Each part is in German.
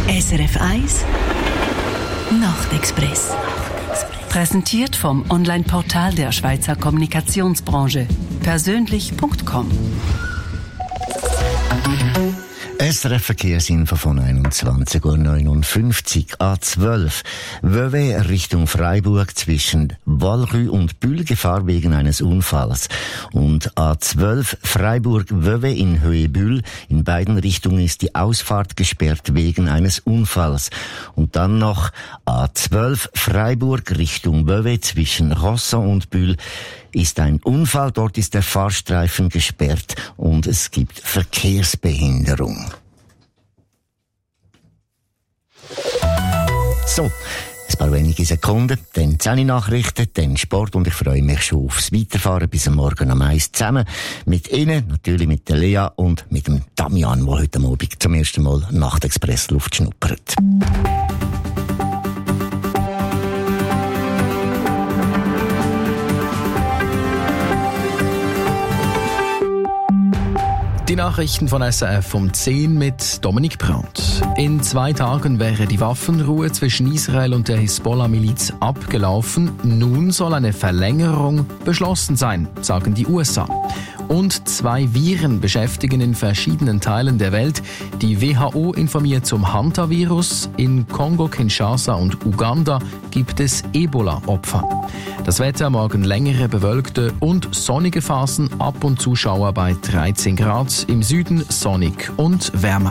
SRF 1 Nachtexpress. Präsentiert vom Online-Portal der Schweizer Kommunikationsbranche. Persönlich.com. SRF Verkehrsinfo von 21.59 Uhr. A12 Vevey Richtung Freiburg zwischen Valrue und Bühl Gefahr wegen eines Unfalls. Und A12 Freiburg-Vevey in Höhe Bühl. In beiden Richtungen ist die Ausfahrt gesperrt wegen eines Unfalls. Und dann noch A12 Freiburg Richtung Vevey zwischen Rosson und Bühl ist ein Unfall. Dort ist der Fahrstreifen gesperrt und es gibt Verkehrsbehinderung. So, ein paar wenige Sekunden, dann 10 Nachrichten, dann Sport und ich freue mich schon aufs Weiterfahren bis morgen am 1 zusammen. Mit Ihnen, natürlich mit der Lea und mit dem Damian, der heute Abend zum ersten Mal Nachtexpress-Luft schnuppert. Die Nachrichten von SRF um 10 mit Dominik Brandt. In 2 Tagen wäre die Waffenruhe zwischen Israel und der Hisbollah-Miliz abgelaufen. Nun soll eine Verlängerung beschlossen sein, sagen die USA. Und 2 Viren beschäftigen in verschiedenen Teilen der Welt. Die WHO informiert zum Hantavirus. In Kongo-Kinshasa und Uganda gibt es Ebola-Opfer. Das Wetter morgen längere, bewölkte und sonnige Phasen, ab und zu Schauer bei 13 Grad, im Süden sonnig und wärmer.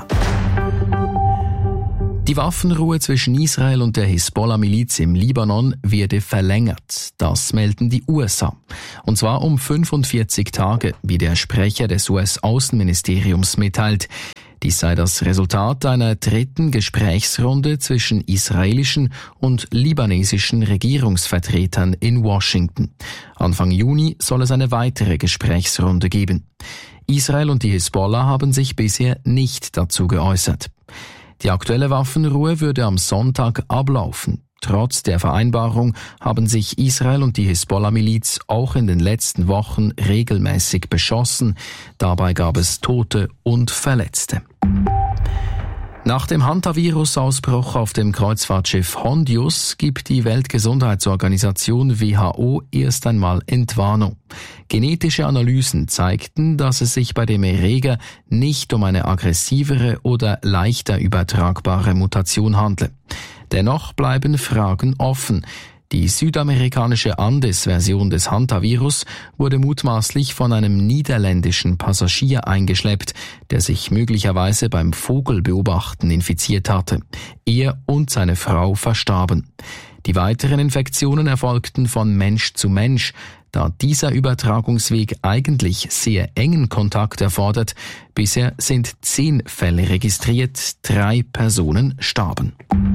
Die Waffenruhe zwischen Israel und der Hisbollah-Miliz im Libanon werde verlängert. Das melden die USA. Und zwar um 45 Tage, wie der Sprecher des US-Außenministeriums mitteilt. Dies sei das Resultat einer 3. Gesprächsrunde zwischen israelischen und libanesischen Regierungsvertretern in Washington. Anfang Juni soll es eine weitere Gesprächsrunde geben. Israel und die Hisbollah haben sich bisher nicht dazu geäußert. Die aktuelle Waffenruhe würde am Sonntag ablaufen. Trotz der Vereinbarung haben sich Israel und die Hisbollah-Miliz auch in den letzten Wochen regelmäßig beschossen. Dabei gab es Tote und Verletzte. Nach dem Hantavirus-Ausbruch auf dem Kreuzfahrtschiff Hondius gibt die Weltgesundheitsorganisation WHO erst einmal Entwarnung. Genetische Analysen zeigten, dass es sich bei dem Erreger nicht um eine aggressivere oder leichter übertragbare Mutation handle. Dennoch bleiben Fragen offen. Die südamerikanische Andes-Version des Hantavirus wurde mutmaßlich von einem niederländischen Passagier eingeschleppt, der sich möglicherweise beim Vogelbeobachten infiziert hatte. Er und seine Frau verstarben. Die weiteren Infektionen erfolgten von Mensch zu Mensch. Da dieser Übertragungsweg eigentlich sehr engen Kontakt erfordert, bisher sind 10 Fälle registriert, 3 Personen starben.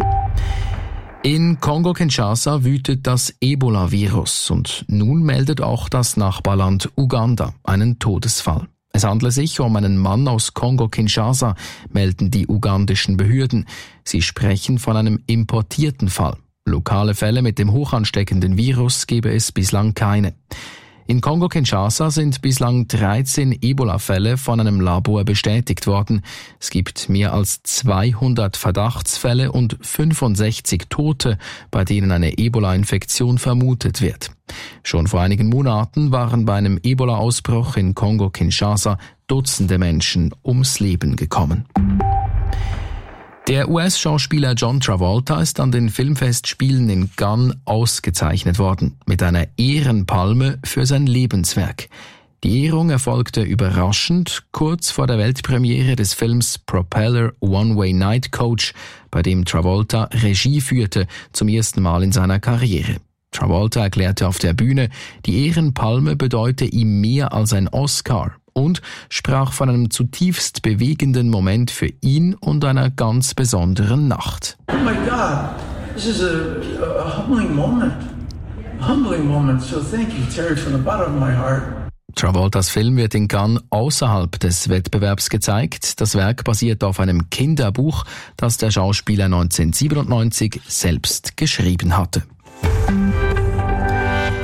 In Kongo-Kinshasa wütet das Ebola-Virus und nun meldet auch das Nachbarland Uganda einen Todesfall. Es handle sich um einen Mann aus Kongo-Kinshasa, melden die ugandischen Behörden. Sie sprechen von einem importierten Fall. Lokale Fälle mit dem hochansteckenden Virus gebe es bislang keine. In Kongo-Kinshasa sind bislang 13 Ebola-Fälle von einem Labor bestätigt worden. Es gibt mehr als 200 Verdachtsfälle und 65 Tote, bei denen eine Ebola-Infektion vermutet wird. Schon vor einigen Monaten waren bei einem Ebola-Ausbruch in Kongo-Kinshasa Dutzende Menschen ums Leben gekommen. Der US-Schauspieler John Travolta ist an den Filmfestspielen in Cannes ausgezeichnet worden, mit einer Ehrenpalme für sein Lebenswerk. Die Ehrung erfolgte überraschend kurz vor der Weltpremiere des Films Propeller One-Way Night Coach, bei dem Travolta Regie führte, zum ersten Mal in seiner Karriere. Travolta erklärte auf der Bühne, die Ehrenpalme bedeute ihm mehr als ein Oscar und sprach von einem zutiefst bewegenden Moment für ihn und einer ganz besonderen Nacht. Oh my God, this is a humbling moment. So thank you, Terry, from the bottom of my heart. Travoltas Film wird in Cannes außerhalb des Wettbewerbs gezeigt. Das Werk basiert auf einem Kinderbuch, das der Schauspieler 1997 selbst geschrieben hatte.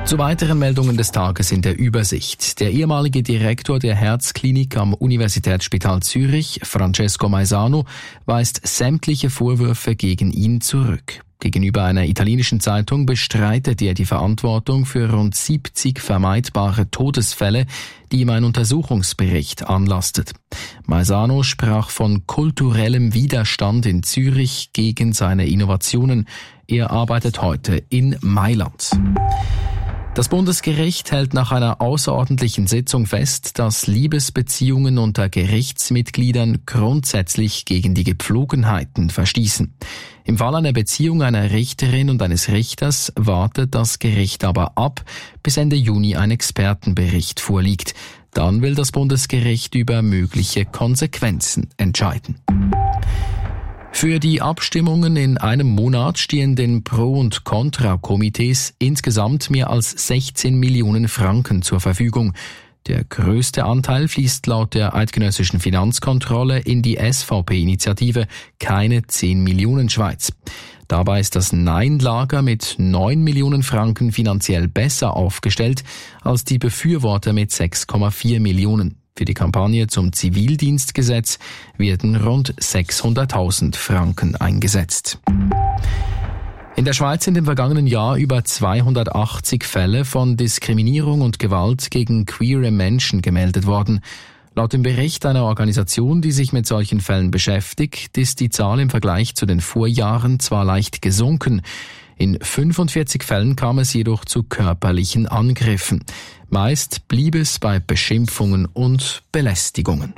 Zu weiteren Meldungen des Tages in der Übersicht. Der ehemalige Direktor der Herzklinik am Universitätsspital Zürich, Francesco Maisano, weist sämtliche Vorwürfe gegen ihn zurück. Gegenüber einer italienischen Zeitung bestreitet er die Verantwortung für rund 70 vermeidbare Todesfälle, die ihm ein Untersuchungsbericht anlastet. Maisano sprach von kulturellem Widerstand in Zürich gegen seine Innovationen. Er arbeitet heute in Mailand. Das Bundesgericht hält nach einer außerordentlichen Sitzung fest, dass Liebesbeziehungen unter Gerichtsmitgliedern grundsätzlich gegen die Gepflogenheiten verstießen. Im Fall einer Beziehung einer Richterin und eines Richters wartet das Gericht aber ab, bis Ende Juni ein Expertenbericht vorliegt. Dann will das Bundesgericht über mögliche Konsequenzen entscheiden. Für die Abstimmungen in einem Monat stehen den Pro- und Kontra-Komitees insgesamt mehr als 16 Millionen Franken zur Verfügung. Der größte Anteil fließt laut der eidgenössischen Finanzkontrolle in die SVP-Initiative Keine 10 Millionen Schweiz. Dabei ist das Nein-Lager mit 9 Millionen Franken finanziell besser aufgestellt als die Befürworter mit 6,4 Millionen. Für die Kampagne zum Zivildienstgesetz werden rund 600.000 Franken eingesetzt. In der Schweiz sind im vergangenen Jahr über 280 Fälle von Diskriminierung und Gewalt gegen queere Menschen gemeldet worden. Laut dem Bericht einer Organisation, die sich mit solchen Fällen beschäftigt, ist die Zahl im Vergleich zu den Vorjahren zwar leicht gesunken. In 45 Fällen kam es jedoch zu körperlichen Angriffen. Meist blieb es bei Beschimpfungen und Belästigungen.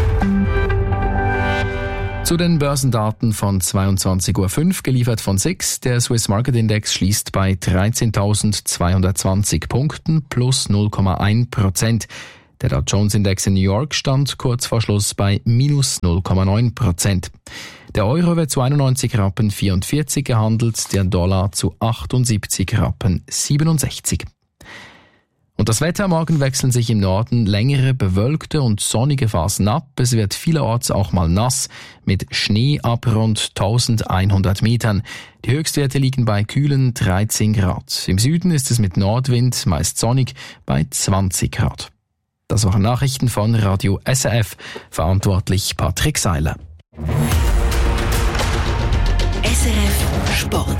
Zu den Börsendaten von 22.05 Uhr, geliefert von SIX. Der Swiss Market Index schließt bei 13.220 Punkten plus 0,1%. Der Dow Jones Index in New York stand kurz vor Schluss bei minus 0,9%. Der Euro wird zu 91,44 Rappen gehandelt, der Dollar zu 78,67 Rappen. Und das Wetter: Morgen wechseln sich im Norden längere, bewölkte und sonnige Phasen ab. Es wird vielerorts auch mal nass, mit Schnee ab rund 1100 Metern. Die Höchstwerte liegen bei kühlen 13 Grad. Im Süden ist es mit Nordwind meist sonnig bei 20 Grad. Das waren Nachrichten von Radio SRF. Verantwortlich Patrick Seiler. SRF Sport.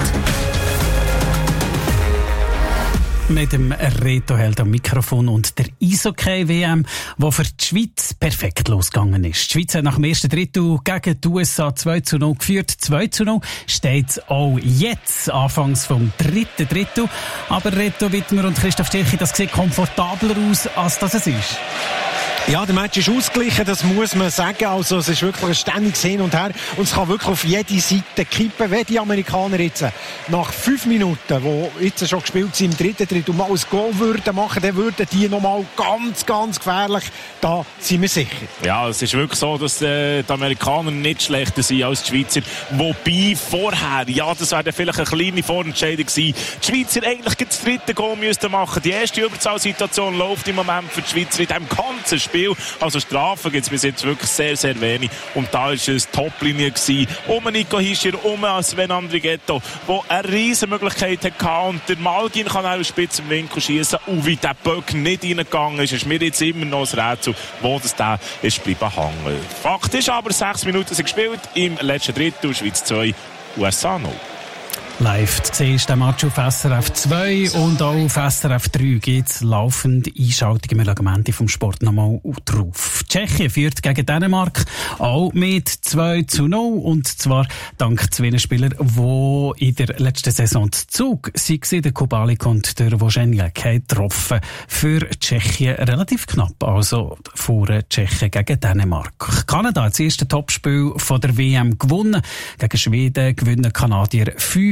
Mit dem Reto-Held am Mikrofon und der Eishockey-WM, die für die Schweiz perfekt losgegangen ist. Die Schweiz hat nach dem ersten Drittel gegen die USA 2:0 geführt. 2:0 steht es auch jetzt, anfangs vom dritten Drittel. Aber Reto Wittmer und Christoph Stirchi, das sieht komfortabler aus, als das es ist. Ja, der Match ist ausgeglichen, das muss man sagen. Also, es ist wirklich ein ständiges Hin und Her. Und es kann wirklich auf jede Seite kippen. Wenn die Amerikaner jetzt nach 5 Minuten, die jetzt schon gespielt sind, im dritten Drittel mal ein Goal würden machen, dann würden die nochmal ganz, ganz gefährlich. Da sind wir sicher. Ja, es ist wirklich so, dass die Amerikaner nicht schlechter sind als die Schweizer. Wobei vorher, ja, das wäre vielleicht eine kleine Vorentscheidung gewesen. Die Schweizer eigentlich das dritte Goal müssten machen. Die erste Überzahlsituation läuft im Moment für die Schweizer in diesem ganzen Spiel. Also Strafen gibt es bis jetzt wirklich sehr, sehr wenig. Und da war es eine Top-Linie gewesen. Nico Hischier, Sven Andrighetto, der eine riesen Möglichkeit hatte. Und der Malgin kann auch aus spitzem Winkel schießen. Und wie der Böck nicht reingegangen ist, ist mir jetzt immer noch ein Rätsel, wo das da ist bleiben hängen. Fakt ist aber, 6 Minuten sind gespielt im letzten Drittel. Schweiz 2, USA 0. Live zu sehen ist der Match auf SRF 2 und auch auf SRF 3 gibt es laufende Einschaltungen. Wir schauen am Ende vom Sport nochmal drauf. Tschechien führt gegen Dänemark auch mit 2:0 und zwar dank zwei Spielern, die in der letzten Saison zu Zug waren. Der Kubalik und der Wozniak haben getroffen. Für Tschechien relativ knapp, also vor Tschechien gegen Dänemark. Kanada hat das erste Topspiel von der WM gewonnen. Gegen Schweden gewinnen Kanadier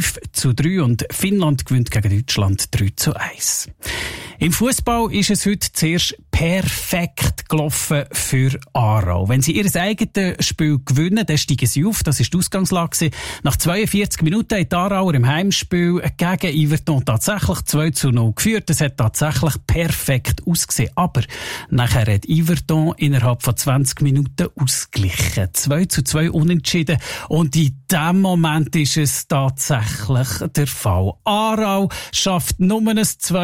5:3 und Finnland gewinnt gegen Deutschland 3:1. Im Fußball ist es heute zuerst perfekt gelaufen für Aarau. Wenn sie ihr eigenes Spiel gewinnen, dann steigen sie auf. Das war die Ausgangslage. Nach 42 Minuten hat die Aarauer im Heimspiel gegen Yverton tatsächlich 2:0 geführt. Es hat tatsächlich perfekt ausgesehen. Aber nachher hat Yverton innerhalb von 20 Minuten ausgeglichen. 2:2 unentschieden. Und in diesem Moment ist es tatsächlich tatsächlich der Fall. Aarau schafft nur ein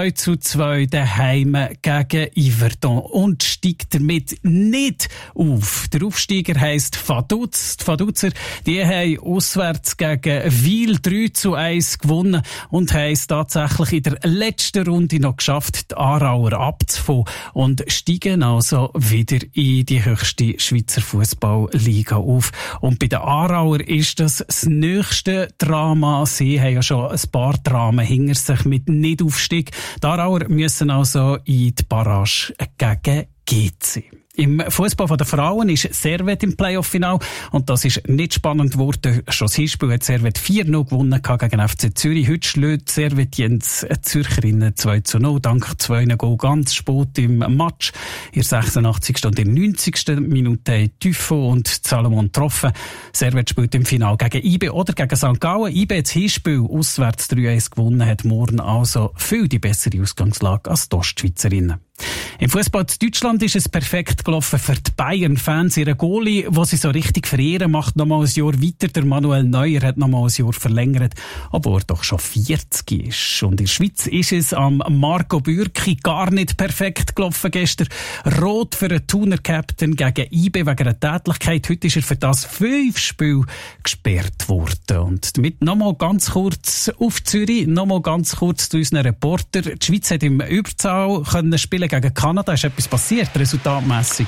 2:2 daheim gegen Yverdon und steigt damit nicht auf. Der Aufsteiger heisst Vaduz. Die Vaduzer, die haben auswärts gegen Wil 3:1 gewonnen und haben es tatsächlich in der letzten Runde noch geschafft, die Aarauer abzufangen und steigen also wieder in die höchste Schweizer Fußballliga auf. Und bei den Aarauer ist das nächste Drama. Sie haben ja schon ein paar Dramen hinter sich mit Nicht-Aufstieg. Die Aarauer müssen also in die Barrage gegen GC. Im Fußball der Frauen ist Servet im Playoff-Final und das ist nicht spannend geworden. Schon das Hinspiel hat Servet 4:0 gewonnen gegen FC Zürich. Heute schlägt Servet die Zürcherinnen 2:0 dank 2 Goal ganz spät im Match. In der 86. und in der 90. Minute haben Typho und Salomon getroffen. Servet spielt im Final gegen IB oder gegen St. Gallen. IB hat das Hinspiel auswärts 3:1 gewonnen, hat morgen also viel die bessere Ausgangslage als die Ostschweizerinnen. Im Fußball in Deutschland ist es perfekt gelaufen für die Bayern-Fans. Ihre Goalie, wo sie so richtig verehren, macht nochmal ein Jahr weiter. Der Manuel Neuer hat nochmal ein Jahr verlängert, obwohl er doch schon 40 ist. Und in der Schweiz ist es am Marco Bürki gar nicht perfekt gelaufen gestern. Rot für den Thuner-Captain gegen IB wegen einer Tätlichkeit. Heute ist er für das 5 Spiele gesperrt worden. Und damit nochmal ganz kurz auf Zürich, nochmal ganz kurz zu unseren Reporter. Die Schweiz hat im Überzahl können spielen gegen Kanada. Ist etwas passiert, resultatmässig?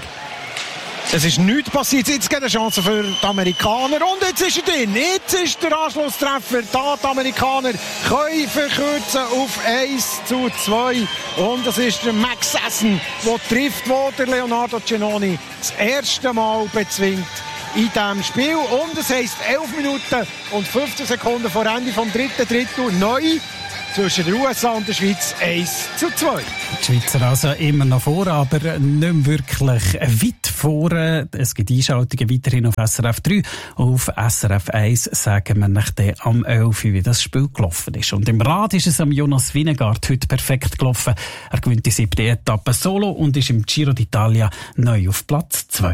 Es ist nichts passiert. Jetzt gibt es eine Chance für die Amerikaner. Und jetzt ist er drin. Jetzt ist der Anschlusstreffer. Da die Amerikaner können verkürzen auf 1:2. Und das ist der Max Essen, der trifft, wo der Leonardo Giannoni das erste Mal bezwingt in diesem Spiel. Und es heisst 11 Minuten und 15 Sekunden vor Ende vom dritten Drittel neu zwischen den USA und der Schweiz 1:2. Die Schweizer also immer noch vor, aber nicht mehr wirklich weit vor. Es gibt Einschaltungen weiterhin auf SRF 3. Auf SRF 1 sagen wir nach dem am 11, wie das Spiel gelaufen ist. Und im Rad ist es am Jonas Vingegaard heute perfekt gelaufen. Er gewinnt die 7. Etappe solo und ist im Giro d'Italia neu auf Platz 2.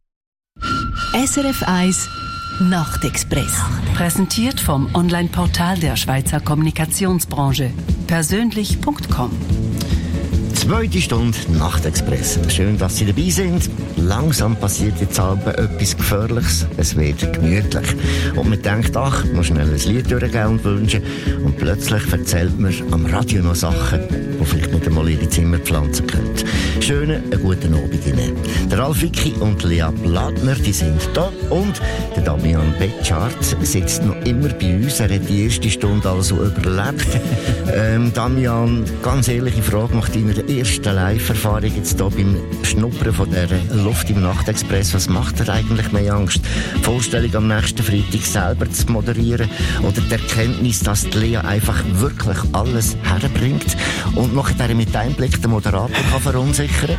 SRF 1 Nachtexpress. Präsentiert vom Online-Portal der Schweizer Kommunikationsbranche. Persönlich.com. Zweite Stunde Nachtexpress. Schön, dass Sie dabei sind. Langsam passiert jetzt aber etwas Gefährliches. Es wird gemütlich. Und man denkt, ach, man muss schnell ein Lied durchgeben und wünschen. Und plötzlich erzählt man am Radio noch Sachen, die vielleicht nicht einmal ihre Zimmer pflanzen können. Schönen, guten Abend Ihnen. Der Ralf Wicki und Lea Blattner, die sind da. Und der Damian Betschart sitzt noch immer bei uns. Er hat die erste Stunde also überlebt. Damian, ganz ehrliche Frage, macht Ihnen erste Live-Erfahrung jetzt hier beim Schnuppern von der Luft im Nachtexpress. Was macht er eigentlich mehr Angst? Die Vorstellung am nächsten Freitag selber zu moderieren oder die Erkenntnis, dass die Lea einfach wirklich alles herbringt und nachher mit Einblick den Moderator kann verunsichern?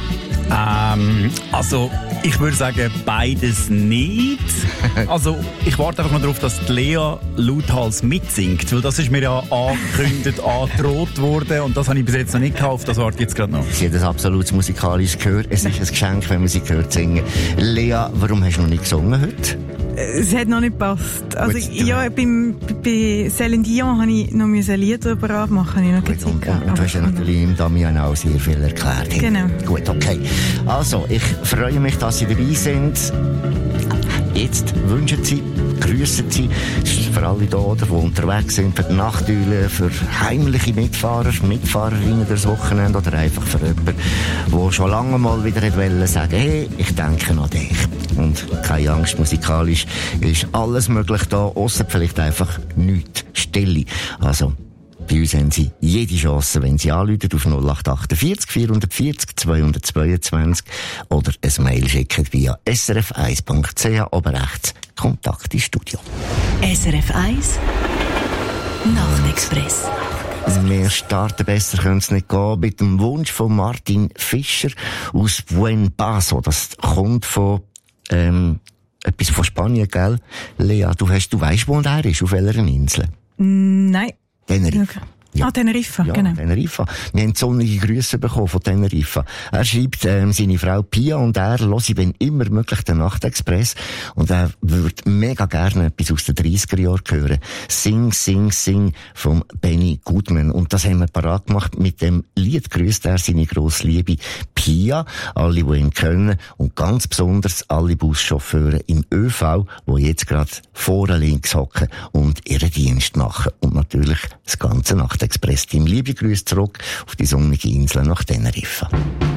Also ich würde sagen, beides nicht. Also ich warte einfach noch darauf, dass die Lea lauthals mitsingt, weil das ist mir ja angekündigt, angedroht worden und das habe ich bis jetzt noch nicht gekauft, das warte ich jetzt gerade noch. Sie hat ein absolutes musikalisches Gehör, es ist ein Geschenk, wenn man sie hört singen. Lea, warum hast du noch nicht gesungen heute? Es hat noch nicht gepasst. Also, ja, bei Céline Dion habe ich noch ein Lied darüber machen. Ich noch gut, und du hast ja natürlich im Damian auch sehr viel erklärt. Genau. Gut, okay. Also, ich freue mich, dass Sie dabei sind. Jetzt wünschen Sie, grüssen Sie, für alle da, die unterwegs sind, für die Nachteulen, für heimliche Mitfahrer, Mitfahrerinnen durchs Wochenende oder einfach für jemanden, der schon lange mal wieder wollte sagen, hey, ich denke an dich. Und keine Angst, musikalisch ist alles möglich da, ausser vielleicht einfach nichts, Stille. Also, bei uns haben Sie jede Chance, wenn Sie anrufen auf 0848 440 222 oder ein Mail schicken via srf1.ch, oben rechts, Kontakt ins Studio. SRF 1 Nachtexpress. Wir starten besser, können es nicht gehen, mit dem Wunsch von Martin Fischer aus Buen Paso. Das kommt von etwas von Spanien, gell? Lea, du weißt, wo er ist, auf welcher Insel? Nein. Tenerife. Ja. Teneriffa, ja, genau. Teneriffa. Wir haben sonnige Grüße bekommen von Teneriffa. Er schreibt, seine Frau Pia und er hören, wenn immer möglich, den Nachtexpress. Und er würde mega gerne etwas aus den 30er Jahren hören. Sing, Sing, Sing vom Benny Goodman. Und das haben wir parat gemacht. Mit dem Lied grüßt er seine grosse Liebe Pia, alle, die ihn kennen. Und ganz besonders alle Buschauffeure im ÖV, die jetzt gerade vorne links hocken und ihren Dienst machen. Und natürlich das ganze Nachtexpress-Team. Liebe Grüße zurück auf die sonnige Insel nach Teneriffa.